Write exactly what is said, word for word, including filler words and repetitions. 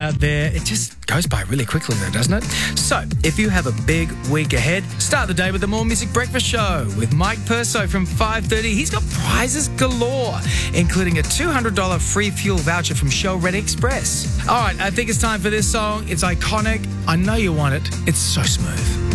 out there. It just goes by really quickly though, doesn't it? So, if you have a big week ahead, start the day with the More Music Breakfast Show with Mike Perso from five thirty. He's got prizes galore, including a two hundred dollars free fuel voucher from Shell Red Express. All right, I think it's time for this song. It's iconic. I know you want it. It's so smooth.